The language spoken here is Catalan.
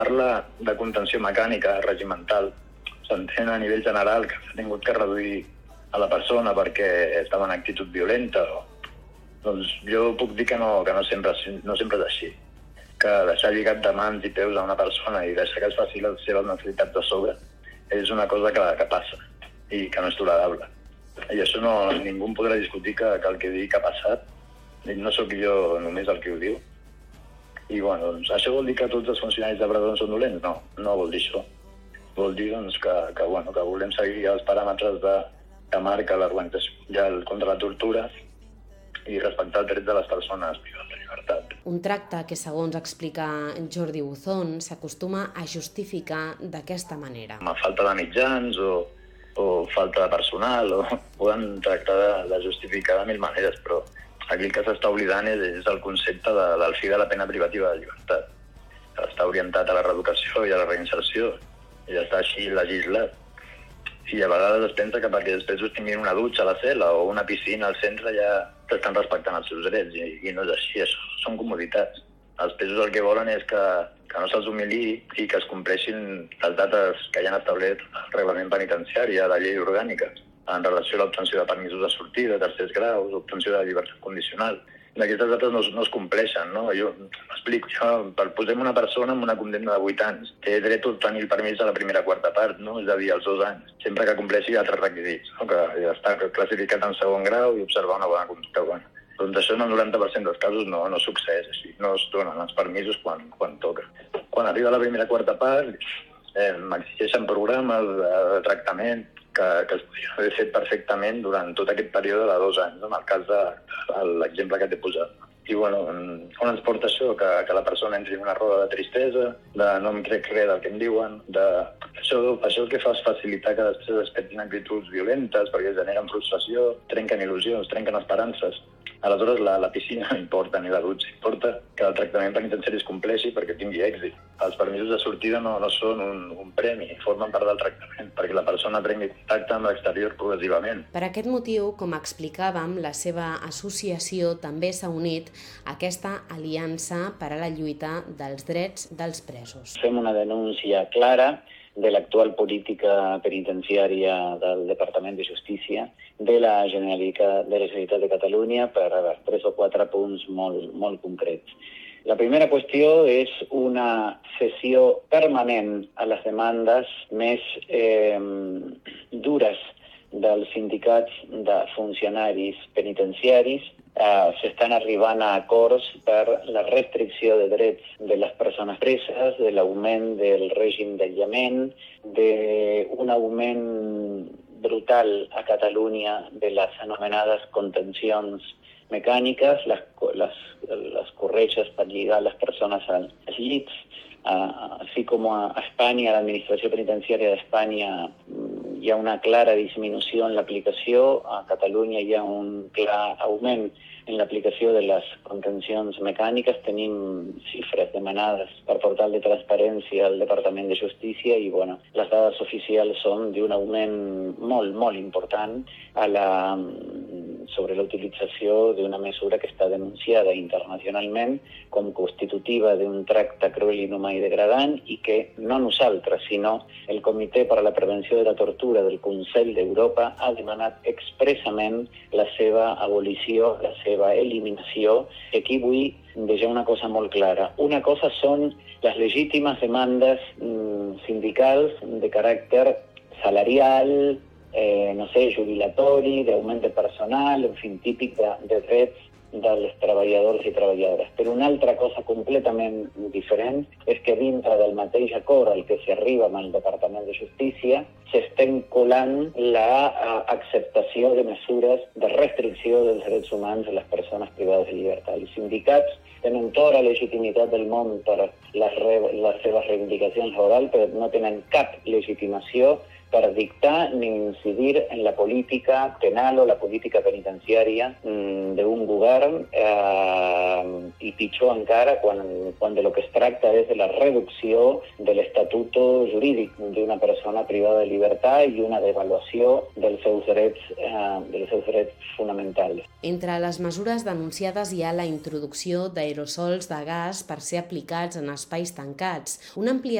Parla de contenció mecànica, regimental. S'entén a nivell general que s'ha tingut que reduir a la persona perquè estava en actitud violenta. Doncs jo puc dir que no sempre és així. Que deixar lligat de mans i peus a una persona i deixar que es faci les seves necessitats de sobre és una cosa que passa i que no és tolerable. I això ningú em podrà discutir que el que digui que ha passat, no sóc jo només el que ho diu. I doncs, això vol dir que tots els funcionaris de presó són dolents? No vol dir això. Vol dir que volem seguir els paràmetres que marca l'Organització Mundial contra la Tortura i respectar els drets de les persones privades de llibertat. Un tracte que, segons explica Jordi Buzón, s'acostuma a justificar d'aquesta manera. Amb falta de mitjans o falta de personal, o poden tractar de justificar de mil maneres, però aquí el que s'està oblidant és el concepte del fi de la pena privativa de llibertat. Està orientat a la reeducació i a la reinserció, i està així legislat. I a vegades es pensa que perquè després us tinguin una dutxa a la cel·la o una piscina al centre ja s'estan respectant els seus drets, i no és així, això són comoditats. Els presos el que volen és que no se'ls humiliï i que es compleixin les dates que ja han establert el reglament penitenciari, la llei orgànica, en relació a l'obtenció de permisos de sortida, tercers graus, obtenció de llibertat condicional. Aquestes dates no es compleixen, no? Jo m'explico, posem una persona amb una condemna de 8 anys, té dret a obtenir el permís a la primera quarta part, no? És a dir, als 2 anys, sempre que compleixi altres requisits, no? Que ja està classificat en segon grau i observar una bona conducta bona. Doncs això en el 90% dels casos no succeeix així, no es donen els permisos quan toca. Quan arriba a la primera quarta part, m'exigeixen programes de tractament que es podria haver fet perfectament durant tot aquest període de 2 anys, en el cas de l'exemple que t'he posat. I on ens porta això? Que la persona entri en una roda de tristesa, de no em crec res del que em diuen, això el que fa és facilitar que després es petin actituds violentes perquè generen frustració, trenquen il·lusions, trenquen esperances. Aleshores, la piscina no importa, ni la dutxa, importa que el tractament penitenciari es compleixi perquè tingui èxit. Els permisos de sortida no són un premi, formen part del tractament, perquè la persona prengui contacte amb l'exterior progressivament. Per aquest motiu, com explicàvem, la seva associació també s'ha unit a aquesta aliança per a la lluita dels drets dels presos. Fem una denúncia clara de l'actual política penitenciària del Departament de Justícia de la Generalitat de Catalunya per 3 o 4 punts molt concrets. La primera qüestió és una cessió permanent a les demandes més dures dels sindicats de funcionaris penitenciaris. S'estan arribant a acords per la restricció de drets de les persones preses, de l'augment del règim d'aïllament, d'un augment brutal a Catalunya de les anomenades contencions mecàniques, les corretges per lligar les persones als llits, així com a Espanya, l'administració penitenciària d'Espanya, hi ha una clara disminució en l'aplicació. A Catalunya hi ha un clar augment en l'aplicació de les contencions mecàniques. Tenim xifres demanades per portal de transparència al Departament de Justícia i les dades oficials són d'un augment molt important sobre la utilització d'una mesura que està denunciada internacionalment com constitutiva d'un tracte cruel, inhumà i degradant i que no nosaltres, sinó el Comitè per a la Prevenció de la Tortura del Consell d'Europa ha demanat expressament la seva abolició, la seva eliminació. Aquí vull deixar una cosa molt clara. Una cosa són les legítimes demandes sindicals de caràcter salarial, jubilatori, d'augment de personal, en fi, típic de drets dels treballadors i treballadores. Però una altra cosa completament diferent és que dintre del mateix acord al que s'arriba amb el Departament de Justícia s'estem colant l'acceptació de mesures de restricció dels drets humans de les persones privades de llibertat. Els sindicats tenen tota la legitimitat del món per les seves reivindicacions laborals, però no tenen cap legitimació per dictar ni incidir en la política penal o la política penitenciària d'un govern govern i pitjor encara quan de lo que es tracta és de la reducció de l'estatuto jurídic d'una persona privada de llibertat i una devaluació dels seus drets fonamentals. Entre les mesures denunciades hi ha la introducció d'aerosols de gas per ser aplicats en espais tancats, una ampliació